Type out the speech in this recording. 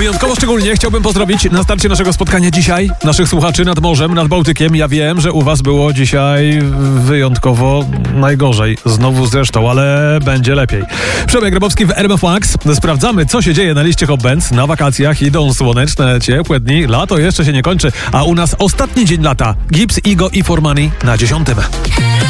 Wyjątkowo szczególnie chciałbym pozdrowić na starcie naszego spotkania dzisiaj naszych słuchaczy nad morzem, nad Bałtykiem. Ja wiem, że u was było dzisiaj wyjątkowo najgorzej. Znowu zresztą, ale będzie lepiej. Przemek Grabowski w RMF Max. Sprawdzamy, co się dzieje na liście Hot Bands. Na wakacjach idą słoneczne, ciepłe dni. Lato jeszcze się nie kończy, a u nas ostatni dzień lata. Gibbs, Igo i For Money na 10.